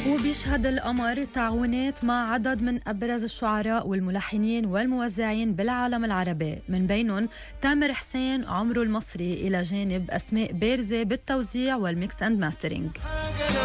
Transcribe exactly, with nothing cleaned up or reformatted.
وبيشهد القمر تعاونات مع عدد من أبرز الشعراء والملحنين والموزعين بالعالم العربي، من بينهم تامر حسين عمرو المصري، إلى جانب أسماء بارزة بالتوزيع والميكس أند ماسترينج.